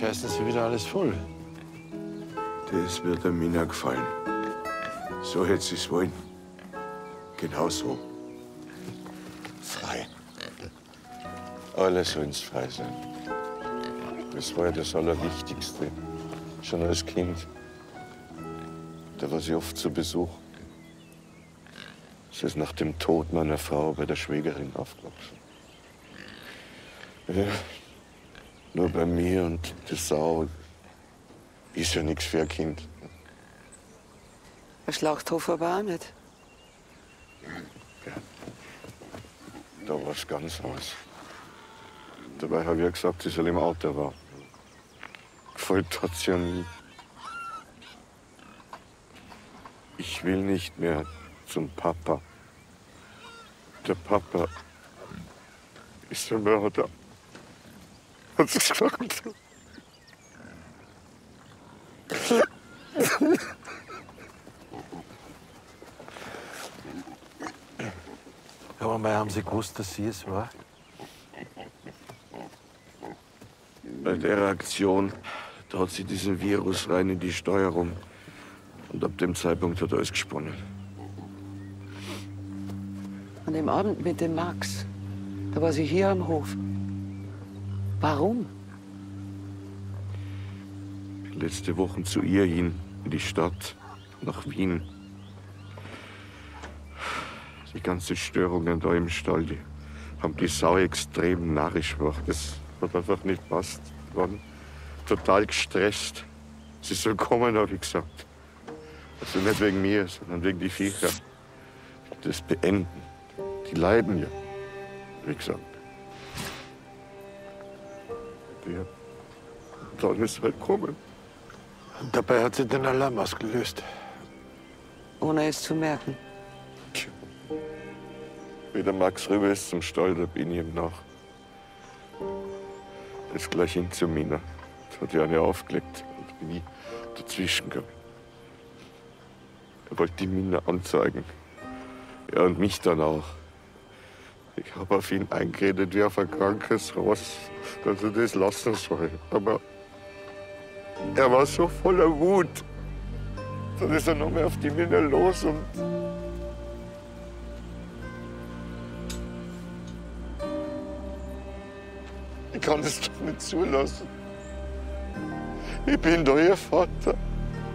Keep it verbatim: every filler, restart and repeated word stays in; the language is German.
scheißen sie wieder alles voll. Das wird der Mina gefallen. So hätte sie es wollen. Genau so. Frei. Alle sollen frei sein. Das war ja das Allerwichtigste. Schon als Kind. Da war sie oft zu Besuch. Sie ist nach dem Tod meiner Frau bei der Schwägerin aufgewachsen. Ja, nur bei mir und der Sau ist ja nichts für ein Kind. Der Schlachthof aber auch nicht. Ja. Da war es ganz aus. Dabei habe ich ja gesagt, sie soll im Auto warten. Gefällt hat sie ja nie. Ich will nicht mehr zum Papa. Der Papa ist der Mörder. Hat sie gesagt. Ja, aber mal haben Sie gewusst, dass sie es war? Bei der Aktion, da hat sie diesen Virus rein in die Steuerung. Und ab dem Zeitpunkt hat alles gesponnen. An dem Abend mit dem Max, da war sie hier am Hof. Warum? Letzte Woche zu ihr hin, in die Stadt, nach Wien. Die ganzen Störungen da im Stall, die haben die Sau extrem narrisch gemacht. Das hat einfach nicht passt. Die waren total gestresst. Sie soll kommen, habe ich gesagt. Also nicht wegen mir, sondern wegen die Viecher. Das beenden. Die leiden ja, wie gesagt. Ja. Dann ist halt kommen. Und dabei hat sie den Alarm ausgelöst. Ohne es zu merken. Wie der Max rüber ist zum Stall, da bin ich ihm nach. Er ist gleich hin zu Mina. Das hat ja eine aufgelegt. Da bin ich dazwischen gegangen. Er wollte die Mina anzeigen. Ja, und mich dann auch. Ich habe auf ihn eingeredet wie auf ein krankes Ross, dass er das lassen soll. Aber er war so voller Wut. Dann ist er noch mehr auf die Mina los und ich kann das doch nicht zulassen. Ich bin doch ihr Vater.